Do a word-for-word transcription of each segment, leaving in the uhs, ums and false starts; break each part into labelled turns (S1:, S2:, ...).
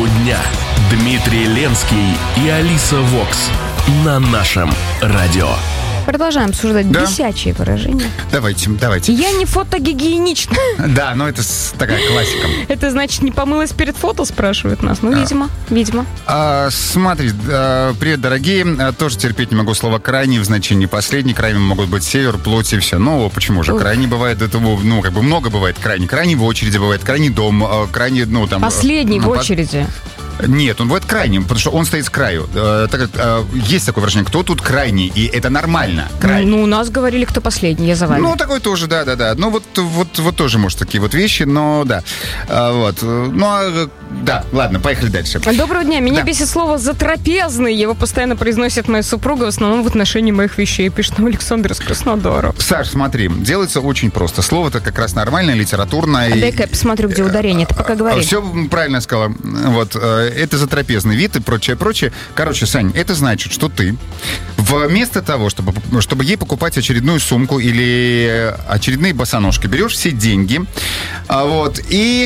S1: Шоу дня. Дмитрий Ленский и Алиса Вокс на нашем радио.
S2: Продолжаем обсуждать
S3: да.
S2: бесячие выражения.
S3: Давайте, давайте.
S2: Я не фотогигиенична.
S3: Да, но это такая классика.
S2: Это значит, не помылась перед фото, спрашивают нас. Ну, видимо, видимо.
S3: А, смотри, а, привет, дорогие. А, тоже терпеть не могу слово «крайний» в значении «последний». Крайними могут быть север, плоть и все. Ну, почему же? Крайний бывает, это, ну, как бы много бывает крайний. Крайний в очереди бывает, крайний дом, крайний, ну, там...
S2: Последний
S3: ну,
S2: в очереди.
S3: Нет, он бывает крайним, потому что он стоит с краю. Э, так, э, есть такое выражение, кто тут крайний, и это нормально. Крайний.
S2: Ну, у нас говорили, кто последний, я за вами.
S3: Ну, такой тоже, да-да-да. Ну, вот, вот, вот тоже, может, такие вот вещи, но да. А, вот. Ну, а, да, ладно, поехали дальше.
S2: Доброго дня. Меня
S3: да.
S2: бесит слово «затрапезный». Его постоянно произносит моя супруга, в основном в отношении моих вещей. Пишет нам Александр из Краснодара.
S3: Саш, смотри, делается очень просто. Слово-то как раз нормальное, литературное.
S2: А дай-ка я посмотрю, где ударение. Ты пока говори.
S3: Все правильно сказала. Вот. Это затрапезный вид и прочее, прочее. Короче, Сань, это значит, что ты вместо того, чтобы, чтобы ей покупать очередную сумку или очередные босоножки, берешь все деньги, вот, и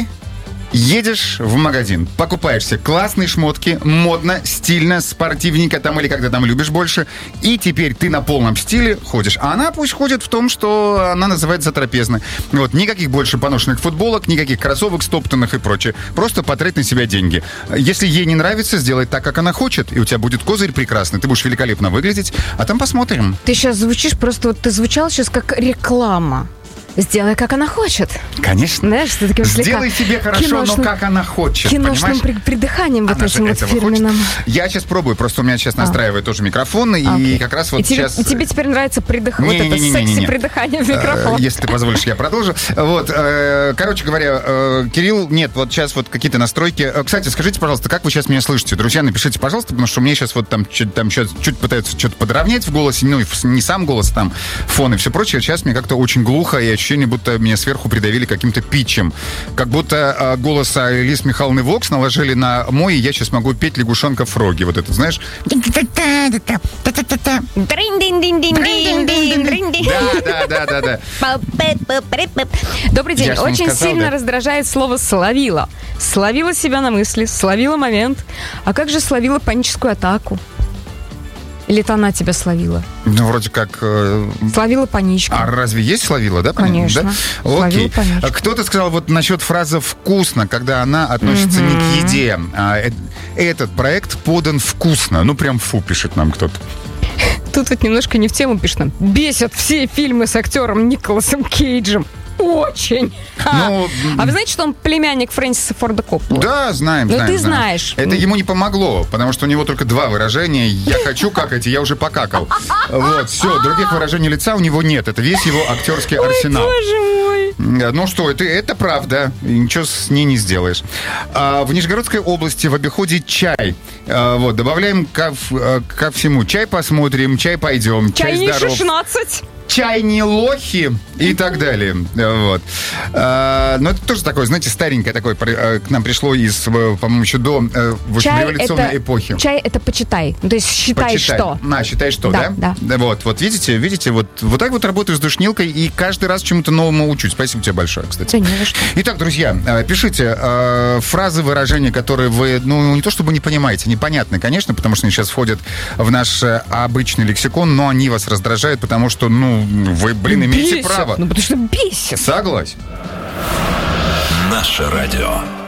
S3: едешь в магазин, покупаешь себе классные шмотки, модно, стильно, спортивненько там или как ты там любишь больше, и теперь ты на полном стиле ходишь. А она пусть ходит в том, что она называется затрапезной. Вот, никаких больше поношенных футболок, никаких кроссовок стоптанных и прочее. Просто потратить на себя деньги. Если ей не нравится, сделай так, как она хочет, и у тебя будет козырь прекрасный, ты будешь великолепно выглядеть, а там посмотрим.
S2: Ты сейчас звучишь просто, вот ты звучал сейчас как реклама. Сделай, как она хочет.
S3: Конечно.
S2: Знаешь, ты таким
S3: Сделай себе хорошо, но как она хочет.
S2: Киношным при- придыханием вот этим вот фирменным.
S3: Я сейчас пробую, просто у меня сейчас настраивает а. тоже микрофон, и
S2: okay.
S3: как раз вот
S2: и
S3: сейчас...
S2: Тебе, тебе теперь нравится придых... вот это секси-придыхание в микрофон.
S3: Если ты позволишь, я продолжу. Вот, короче говоря, Кирилл, нет, вот сейчас вот какие-то настройки. Кстати, скажите, пожалуйста, как вы сейчас меня слышите? Друзья, напишите, пожалуйста, потому что мне сейчас вот там, там чуть, чуть пытаются что-то подровнять в голосе, ну, не сам голос, там, фон и все прочее. Сейчас мне как-то очень глухо, и ощущение, будто меня сверху придавили каким-то питчем. Как будто э, голос Алисы Михайловны Вокс наложили на мой, и я сейчас могу петь лягушонка Фроги. Вот это, знаешь? Да, да, да, да, да.
S2: Добрый день. Очень сказал, сильно да? раздражает слово «словила». Словила себя на мысли, словила момент. А как же словила паническую атаку? Или это она тебя словила?
S3: Ну, вроде как... Э...
S2: Словила паничку.
S3: А разве есть словила, да?
S2: Конечно.
S3: Да?
S2: Словила паничку.
S3: Кто-то сказал вот насчет фразы «вкусно», когда она относится mm-hmm. не к еде. А, э, этот проект подан вкусно. Ну, прям фу, пишет нам кто-то.
S2: Тут вот немножко не в тему пишет нам. Бесят все фильмы с актером Николасом Кейджем. Очень. Ну, а вы знаете, что он племянник Фрэнсиса Форда Копполы?
S3: Да, знаем,
S2: ну,
S3: знаем.
S2: ты
S3: знаем.
S2: знаешь.
S3: Это ему не помогло, потому что у него только два выражения. Я хочу какать, и я уже покакал. Вот, все, других выражений лица у него нет. Это весь его актерский арсенал.
S2: Ой, боже мой.
S3: Ну что, это, это правда. Ничего с ней не сделаешь. А, в Нижегородской области в обиходе чай. А, вот, добавляем ко, ко всему. Чай посмотрим, чай пойдем, чай, чай здоров.
S2: шестнадцать.
S3: Чай не лохи и так далее. Вот. А, но это тоже такое, знаете, старенькое такое к нам пришло из, по-моему, еще до в общем, революционной это, эпохи.
S2: Чай это почитай. То есть считай,
S3: почитай.
S2: что.
S3: А, считай, что, да?
S2: Да, да.
S3: Вот, вот видите, видите, вот, вот так вот работаю с душнилкой и каждый раз чему-то новому учусь. Спасибо тебе большое, кстати.
S2: Да не за что.
S3: Итак, друзья, пишите э, фразы, выражения, которые вы, ну, не то чтобы не понимаете, непонятны, конечно, потому что они сейчас входят в наш обычный лексикон, но они вас раздражают, потому что, ну, вы, блин, имеете
S2: бесит.
S3: право.
S2: Ну, потому что бесит.
S3: Согласен.
S1: Наше радио.